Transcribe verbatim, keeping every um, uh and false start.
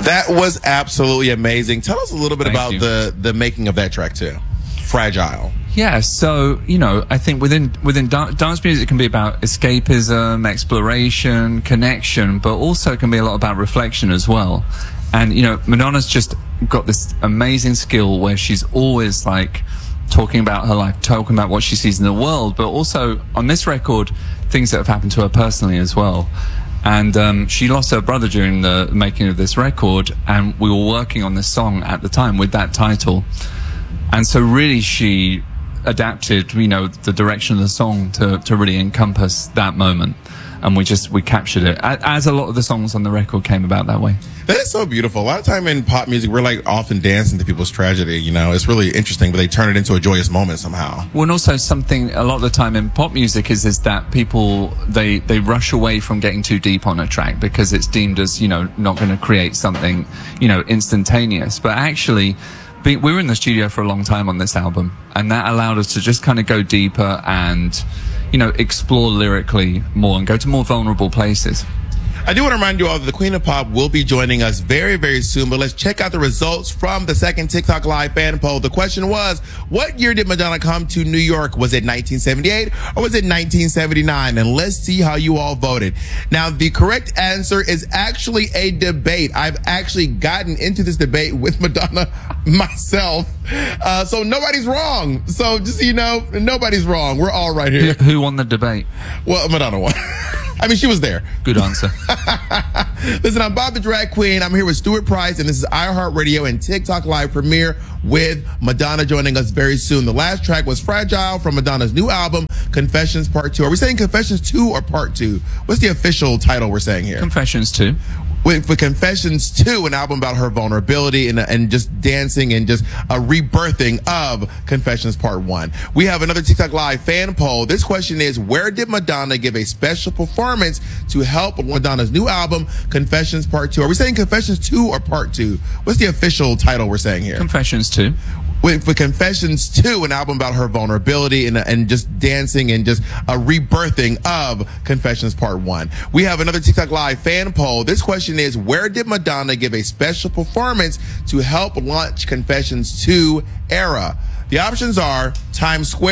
That was absolutely amazing. Tell us a little bit Thank about you. the the making of that track too. Fragile. Yeah, so, you know, I think within within da- dance music can be about escapism, exploration, connection, but also it can be a lot about reflection as well. And, you know, Madonna's just got this amazing skill where she's always like talking about her life, talking about what she sees in the world, but also on this record, things that have happened to her personally as well. And um, she lost her brother during the making of this record, and we were working on this song at the time with that title. And so really she adapted, you know, the direction of the song to, to really encompass that moment. And we just, we captured it, as a lot of the songs on the record came about that way. That is so beautiful. A lot of time in pop music, we're like often dancing to people's tragedy, you know. It's really interesting, but they turn it into a joyous moment somehow. Well, and also something a lot of the time in pop music is, is that people, they, they rush away from getting too deep on a track because it's deemed as, you know, not going to create something, you know, instantaneous. But actually, we were in the studio for a long time on this album, and that allowed us to just kind of go deeper and, you know, explore lyrically more and go to more vulnerable places. I do want to remind you all that the Queen of Pop will be joining us very, very soon, but let's check out the results from the second TikTok Live fan poll. The question was, what year did Madonna come to New York? Was it nineteen seventy-eight or was it nineteen seventy-nine? And let's see how you all voted. Now, the correct answer is actually a debate. I've actually gotten into this debate with Madonna myself. Uh, so nobody's wrong. So just so you know, nobody's wrong. We're all right here. Who, who won the debate? Well, Madonna won. I mean, she was there. Good answer. Listen, I'm Bob the Drag Queen. I'm here with Stuart Price, and this is iHeartRadio and TikTok Live premiere with Madonna joining us very soon. The last track was Fragile from Madonna's new album, Confessions Part two. Are we saying Confessions two or Part two? What's the official title we're saying here? Confessions two. With, for Confessions two, an album about her vulnerability and, and just dancing and just a rebirthing of Confessions Part one. We have another TikTok Live fan poll. This question is, where did Madonna give a special performance to help Madonna's new album, Confessions Part two? Are we saying Confessions two or Part two? What's the official title we're saying here? Confessions two. With, for Confessions two, an album about her vulnerability and, and just dancing and just a rebirthing of Confessions Part one. We have another TikTok Live fan poll. This question is, where did Madonna give a special performance to help launch Confessions two era? The options are Times Square,